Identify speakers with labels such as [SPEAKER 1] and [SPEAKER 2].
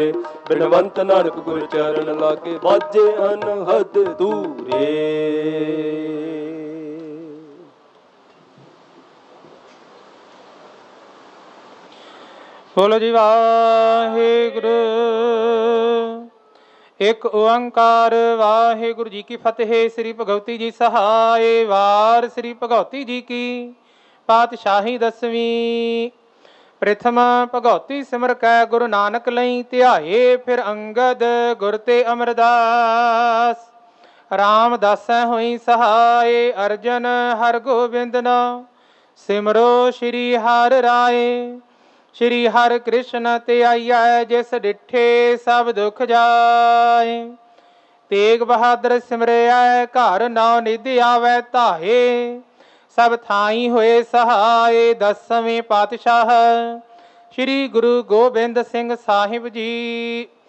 [SPEAKER 1] ਬਿਨਵੰਤ ਨਾਨਕ ਗੁਰ ਚਰਨ ਲਾਗੇ ਬਾਜੇ ਅਨਹਦ ਦੂਰੇ।
[SPEAKER 2] ਬੋਲੋ ਜੀ ਵਾਹਿਗੁਰੂ। ਇੱਕ ਓੰਕਾਰ ਵਾਹਿਗੁਰੂ ਜੀ ਕੀ ਫਤਿਹ। ਸ੍ਰੀ ਭਗਵਤੀ ਜੀ ਸਹਾਏ। ਵਾਰ ਸ੍ਰੀ ਭਗਵਤੀ ਜੀ ਕੀ ਪਾਤਸ਼ਾਹੀ ਦਸਵੀਂ। ਪ੍ਰਥਮ ਭਗਉਤੀ ਸਿਮਰ ਕੈ ਗੁਰੂ ਨਾਨਕ ਲਈ ਧਿਆਏ। ਫਿਰ ਅੰਗਦ ਗੁਰ ਤੇ ਅਮਰਦਾਸ। ਰਾਮਦਾਸੈ ਹੋਈ ਸਹਾਏ। ਅਰਜਨ ਹਰ ਗੋਬਿੰਦ ਨਾਮ ਸਿਮਰੋ ਸ਼੍ਰੀ ਹਰਿ ਰਾਏ। ਸ਼੍ਰੀ ਹਰਿ ਕ੍ਰਿਸ਼ਨ ਤੇ ਆਈਐ ਜਿਸ ਡਿਠੇ ਸਭ ਦੁਖ ਜਾਏ। ਤੇਗ ਬਹਾਦਰ ਸਿਮਰਿਐ ਘਰ ਨੌ ਨਿਧ ਆਵੈ ਧਾਏ। ਸਭ ਥਾਈ ਹੋਏ ਸਹਾਏ। ਦਸਵੇਂ ਪਾਤਸ਼ਾਹ ਸ਼੍ਰੀ ਗੁਰੂ ਗੋਬਿੰਦ ਸਿੰਘ ਸਾਹਿਬ ਜੀ।